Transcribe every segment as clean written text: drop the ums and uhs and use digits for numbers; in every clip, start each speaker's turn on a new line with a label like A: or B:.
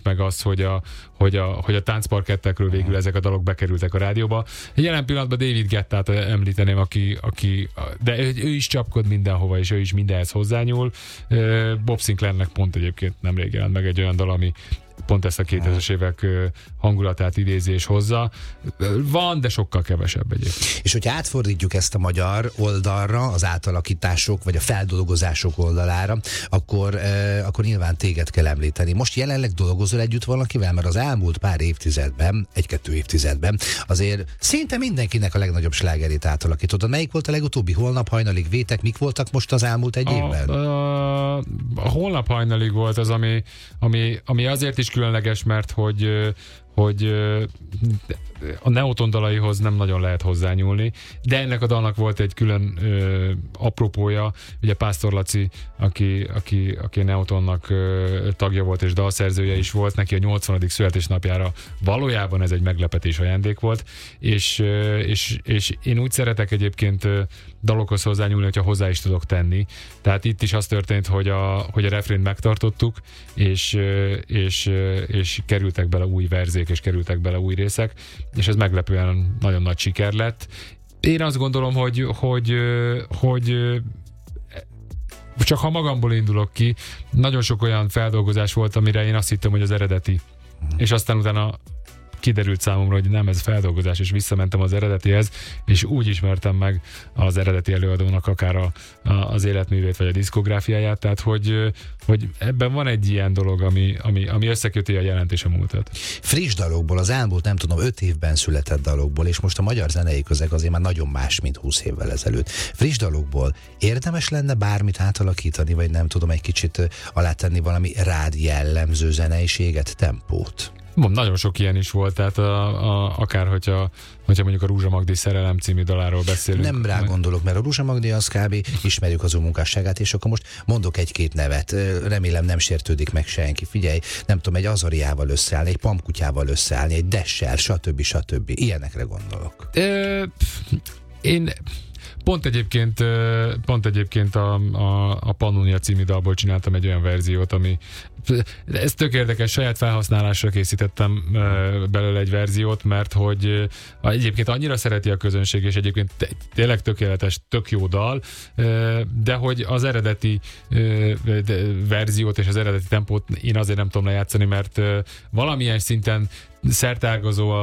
A: meg az, hogy a táncparkettekről végül ezek a dalok bekerültek a rádióba. Jelen pillanatban David Guettát említeném, aki de ő is csapkod mindenhova, és ő is mindenhez hozzányúl. Bob Sinclairnek pont egyébként nemrég jelent meg egy olyan dal, ami pont ezt a 2000-es évek hangulatát idézi és hozza. Van, de sokkal kevesebb egyébként.
B: És hogyha átfordítjuk ezt a magyar oldalra, az átalakítások vagy a feldolgozások oldalára, akkor nyilván téged kell említeni. Most jelenleg dolgozol együtt valakivel, mert az elmúlt pár évtizedben, egy-kettő évtizedben azért szinte mindenkinek a legnagyobb slágerét átalakítottad. Melyik volt a legutóbbi? Holnap hajnalig vétek? Mik voltak most az elmúlt egy évben?
A: A holnap hajnalig volt az, ami azért is különleges, mert hogy a Neoton dalaihoz nem nagyon lehet hozzányúlni, de ennek a dalnak volt egy külön apropója, ugye Pásztor Laci, aki Neotonnak tagja volt és dalszerzője is volt, neki a 80. születésnapjára valójában ez egy meglepetés ajándék volt, és én úgy szeretek egyébként dalokhoz hozzányúlni, hogyha hozzá is tudok tenni. Tehát itt is az történt, hogy a refrént megtartottuk, és kerültek bele új verzék, és kerültek bele új részek, és ez meglepően nagyon nagy siker lett. Én azt gondolom, hogy csak ha magamból indulok ki, nagyon sok olyan feldolgozás volt, amire én azt hittem, hogy az eredeti. És aztán utána kiderült számomra, hogy nem ez feldolgozás, és visszamentem az eredetihez, és úgy ismertem meg az eredeti előadónak akár az életművét, vagy a diszkográfiáját, tehát hogy ebben van egy ilyen dolog, ami összeköti a jelent és a múltat.
B: Friss dalokból, az elmúlt, nem tudom, 5 évben született dalokból, és most a magyar zenei közeg azért már nagyon más, mint 20 évvel ezelőtt. Friss dalokból érdemes lenne bármit átalakítani, vagy nem tudom, egy kicsit alátenni valami rád jellemző zeneiséget, tempót?
A: Nagyon sok ilyen is volt, tehát akár hogyha mondjuk a Rúzsa Magdi Szerelem című daláról beszélünk.
B: Nem rá gondolok, mert a Rúzsa Magdi az kb. Ismerjük az ő munkásságát, és akkor most mondok egy-két nevet. Remélem nem sértődik meg senki. Figyelj, nem tudom, egy Azariával összeállni, egy Pamkutyával összeállni, egy Dessel, stb. Ilyenekre gondolok.
A: Én pont egyébként a Pannonia című dalból csináltam egy olyan verziót, ami ez tök érdekes, saját felhasználásra készítettem belőle egy verziót, mert hogy egyébként annyira szereti a közönség, és egyébként tényleg tökéletes, tök jó dal, de hogy az eredeti verziót és az eredeti tempót én azért nem tudom lejátszani, mert valamilyen szinten szertágazó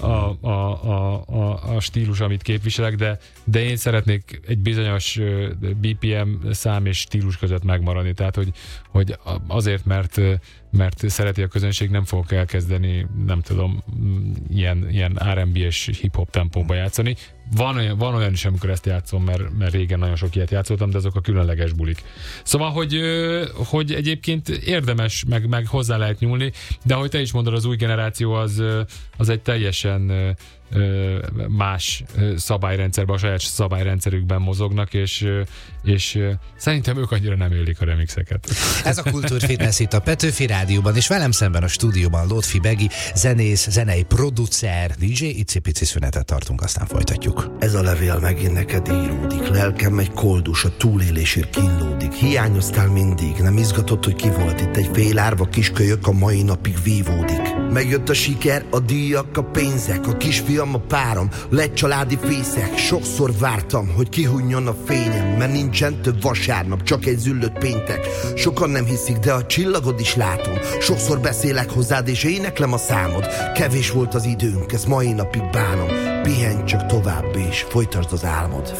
A: a stílus, amit képviselek, de én szeretnék egy bizonyos BPM szám és stílus között megmaradni, tehát hogy azért, mert szereti a közönség, nem fogok elkezdeni, nem tudom, ilyen R&B és hip-hop tempóba játszani. Van olyan is, amikor ezt játszom, mert régen nagyon sok ilyet játszottam, de azok a különleges bulik. Szóval, hogy egyébként érdemes, meg hozzá lehet nyúlni, de ahogy te is mondod, az új generáció az egy teljesen más szabályrendszerben, a saját szabályrendszerükben mozognak, és szerintem ők annyira nem élik a remixeket.
B: Ez a Kultúrfitness itt a Petőfi Rádióban, és velem szemben a stúdióban Lotfi Begi, zenész, zenei producer, DJ, icipici szünetet tartunk, aztán folytatjuk.
C: Ez a levél megint neked íródik, lelkem egy koldus, a túlélésért kínlódik. Hiányoztál mindig, nem izgatott, hogy ki volt itt, egy fél árva kiskölyök a mai napig vívódik. Megjött a siker, a díjak, a pénzek, a kisfiam, a párom, lett családi fészek. Sokszor vártam, hogy kihunjon a fényem, mert nincsen több vasárnap, csak egy züllött péntek. Sokan nem hiszik, de a csillagod is látom. Sokszor beszélek hozzád és éneklem a számod. Kevés volt az időnk, ezt mai napig bánom. Pihenj csak tovább és folytasd az álmod.